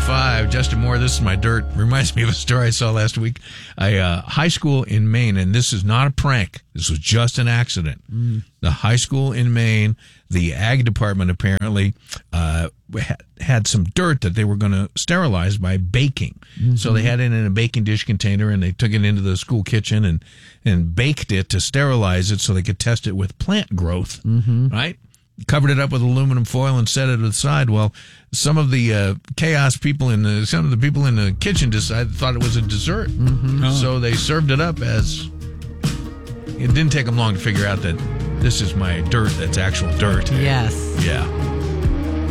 8:35. Justin Moore, this is my dirt. Reminds me of a story I saw last week. A high school in Maine, and this is not a prank. This was just an accident. The high school in Maine, the ag department apparently had some dirt that they were going to sterilize by baking. So they had it in a baking dish container, and they took it into the school kitchen and baked it to sterilize it so they could test it with plant growth, right? Covered it up with aluminum foil and set it aside. Well, some of the people in the kitchen thought it was a dessert. So they served it up as. It didn't take them long to figure out that this is my dirt. That's actual dirt. Yes. Yeah.